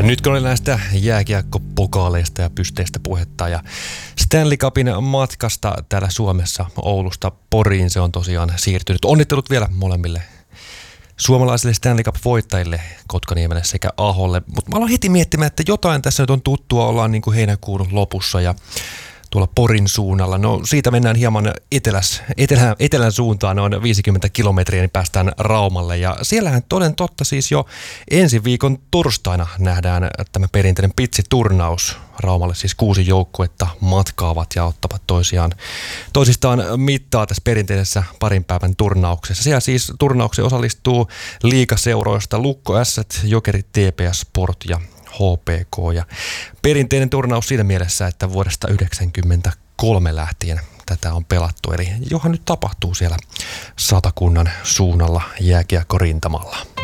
Nyt kun oli näistä jääkiekkopokaaleista ja pysteistä puhetta ja Stanley Cupin matkasta täällä Suomessa Oulusta Poriin, se on tosiaan siirtynyt. Onnittelut vielä molemmille suomalaisille Stanley Cup-voittajille Kotkaniemelle sekä Aholle. Mutta mä aloin heti miettimään, että jotain tässä nyt on tuttua, ollaan niin kuin heinäkuun lopussa ja tuolla Porin suunnalla. No siitä mennään hieman etelän suuntaan, noin 50 kilometriä, niin päästään Raumalle. Ja siellähän toden totta siis jo ensi viikon torstaina nähdään tämä perinteinen pitsiturnaus. Raumalle siis 6 joukkuetta matkaavat ja ottavat toisistaan mittaa tässä perinteisessä parin päivän turnauksessa. Siellä siis turnaukseen osallistuu liigaseuroista Lukko Ässät, Jokerit, TPS Sport ja HPK, ja perinteinen turnaus siinä mielessä, että vuodesta 1993 lähtien tätä on pelattu, eli johan nyt tapahtuu siellä Satakunnan suunnalla jääkiekkorintamalla.